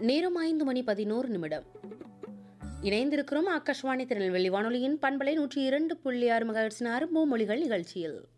நேரம் 5:11 இணைந்திருக்கிறோம் ஆகாஷ்வாணி திருநெல்வேலி வானொலியின் பண்பலை 102.6 மெகாஹெர்ட்ஸின் அரும்பு மொழிகள் நிகழ்ச்சியில்.